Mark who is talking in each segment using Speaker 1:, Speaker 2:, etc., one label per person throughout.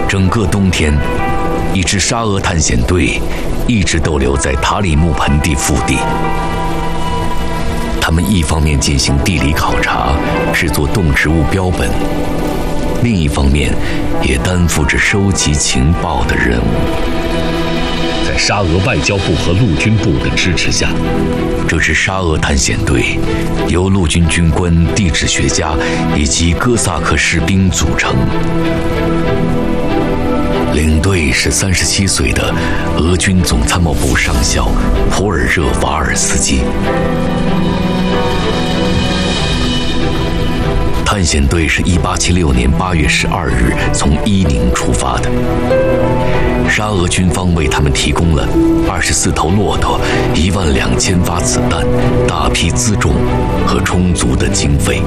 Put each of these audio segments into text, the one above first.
Speaker 1: 整个冬天，一支沙俄探险队一直逗留在塔里木盆地腹地。他们一方面进行地理考察，制作动植物标本，另一方面也担负着收集情报的任务。
Speaker 2: 在沙俄外交部和陆军部的支持下，
Speaker 1: 这支沙俄探险队由陆军军官、地质学家以及哥萨克士兵组成。领队是37岁的俄军总参谋部上校普尔热瓦尔斯基。探险队是1876年8月12日从伊宁出发的。沙俄军方为他们提供了24头骆驼、12000发子弹、大批辎重和充足的经费。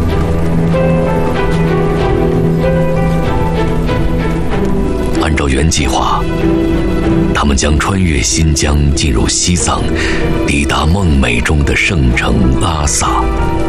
Speaker 1: 按照原计划，他们将穿越新疆进入西藏，抵达梦寐中的圣城拉萨。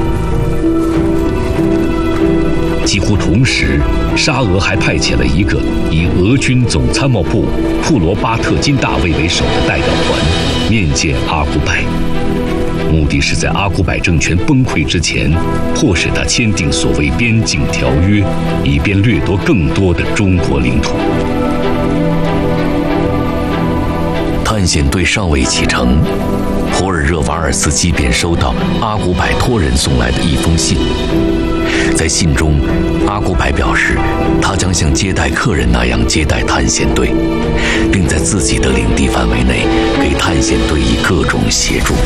Speaker 2: 几乎同时，沙俄还派遣了一个以俄军总参谋部库罗巴特金大尉为首的代表团面见阿古柏，目的是在阿古柏政权崩溃之前，迫使他签订所谓边境条约，以便掠夺更多的中国领土。
Speaker 1: 探险队尚未启程，普尔热瓦尔斯基便收到阿古柏托人送来的一封信。在信中，阿古柏表示，他将像接待客人那样接待探险队，并在自己的领地范围内给探险队以各种协助。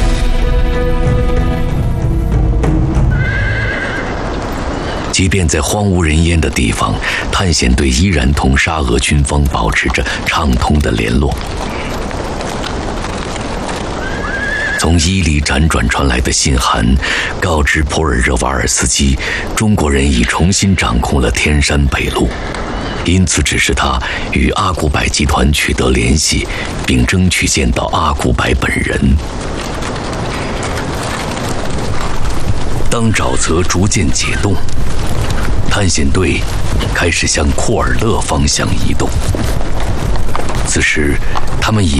Speaker 1: 即便在荒无人烟的地方，探险队依然同沙俄军方保持着畅通的联络。从伊犁辗转传来的信函，告知普尔热瓦尔斯基，中国人已重新掌控了天山北路，因此指示他与阿古柏集团取得联系，并争取见到阿古柏本人。当沼泽逐渐解冻，探险队开始向库尔勒方向移动。此时，他们已